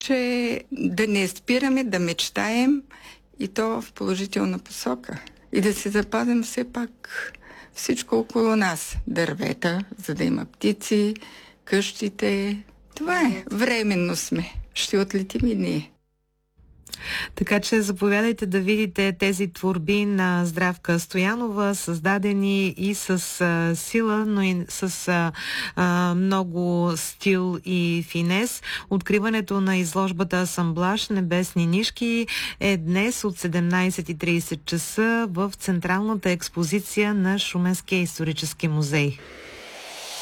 че да не спираме, да мечтаем и то в положителна посока. И да се запазим все пак всичко около нас. Дървета, за да има птици, къщите. Това е. Временно сме. Ще отлетим и ние. Така че заповядайте да видите тези творби на Здравка Стоянова, създадени и с сила, но и с много стил и финес. Откриването на изложбата Асамблаж Небесни нишки е днес от 17:30 часа в Централната експозиция на Шуменския исторически музей.